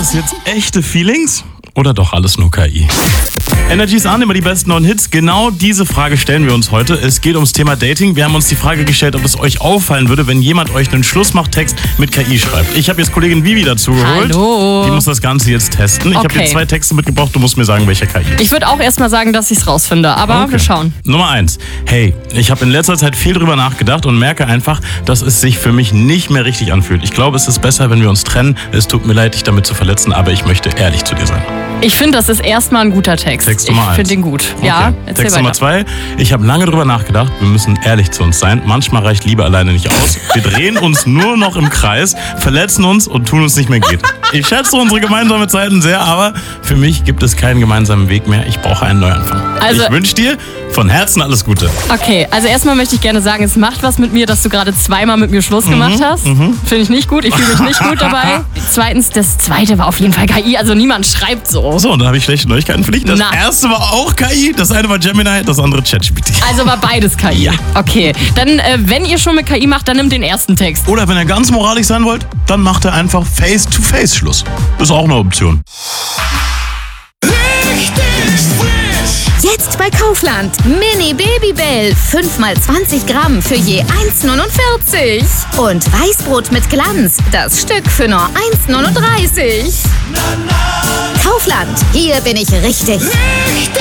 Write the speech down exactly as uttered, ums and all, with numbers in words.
das jetzt echte Feelings oder doch alles nur K I? Energy's an, immer die besten neuen Hits. Genau diese Frage stellen wir uns heute. Es geht ums Thema Dating. Wir haben uns die Frage gestellt, ob es euch auffallen würde, wenn jemand euch einen Schlussmachtext mit K I schreibt. Ich habe jetzt Kollegin Vivi dazu geholt. Hallo. Die muss das Ganze jetzt testen. Ich Okay. habe hier zwei Texte mitgebracht. Du musst mir sagen, welcher K I. Ich würde auch erstmal sagen, dass ich es rausfinde, aber Okay. wir schauen. Nummer eins. Hey, ich habe in letzter Zeit viel drüber nachgedacht und merke einfach, dass es sich für mich nicht mehr richtig anfühlt. Ich glaube, es ist besser, wenn wir uns trennen. Es tut mir leid, dich damit zu verletzen, aber ich möchte ehrlich zu dir sein. Ich finde, das ist erstmal ein guter Text. Text Nummer ich eins. finde den gut. Ja, Okay. erzähl Text weiter. Nummer zwei. Ich habe lange drüber nachgedacht. Wir müssen ehrlich zu uns sein. Manchmal reicht Liebe alleine nicht aus. Wir drehen uns nur noch im Kreis, verletzen uns und tun uns nicht mehr geht. Ich schätze unsere gemeinsamen Zeiten sehr, aber für mich gibt es keinen gemeinsamen Weg mehr. Ich brauche einen Neuanfang. Also- ich wünsche dir von Herzen alles Gute. Okay, also erstmal möchte ich gerne sagen, es macht was mit mir, dass du gerade zweimal mit mir Schluss gemacht hast. Finde ich nicht gut, ich fühle mich nicht gut dabei. Zweitens, das zweite war auf jeden Fall K I, also niemand schreibt so. So, und da habe ich schlechte Neuigkeiten für dich. Das Na. erste war auch K I, das eine war Gemini, das andere ChatGPT. Also war beides K I. Ja. Okay, dann äh, wenn ihr schon mit K I macht, dann nimmt den ersten Text. Oder wenn ihr ganz moralisch sein wollt, dann macht er einfach Face-to-Face-Schluss. Ist auch eine Option. Jetzt bei Kaufland. Mini Babybell. fünf mal zwanzig Gramm für je eins neunundvierzig. Und Weißbrot mit Glanz. Das Stück für nur eins neununddreißig. Kaufland. Hier bin ich richtig. Richtig